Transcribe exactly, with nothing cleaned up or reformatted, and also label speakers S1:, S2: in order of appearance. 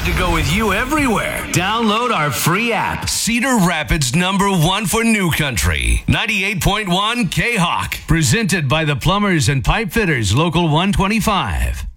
S1: want to go with you everywhere. Download our free app. Cedar Rapids number one for New Country. ninety-eight point one K-Hawk. Presented by the Plumbers and Pipe Fitters Local one twenty-five.